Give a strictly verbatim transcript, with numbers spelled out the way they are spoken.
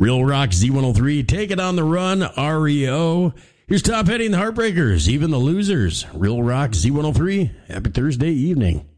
Real Rock Z one oh three, Take It on the Run, R E O. Here's Top Heading, the Heartbreakers, Even the Losers. Real Rock Z one oh three, happy Thursday evening.